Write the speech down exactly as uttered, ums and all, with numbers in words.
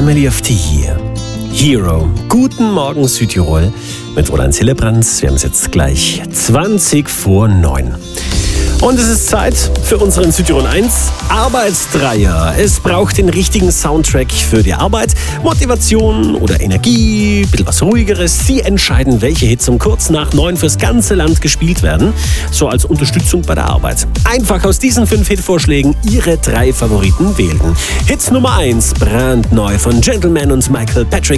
Family of the Year. Hero. Guten Morgen Südtirol mit Roland Hillebrands. Wir haben es jetzt gleich zwanzig vor neun. Und es ist Zeit für unseren Südtirol eins Arbeitsdreier. Es braucht den richtigen Soundtrack für die Arbeit. Motivation oder Energie, ein bisschen was Ruhigeres. Sie entscheiden, welche Hits um kurz nach neun fürs ganze Land gespielt werden. So als Unterstützung bei der Arbeit. Einfach aus diesen fünf Hitvorschlägen Ihre drei Favoriten wählen. Hit Nummer eins, brandneu von Gentleman und Michael Patrick.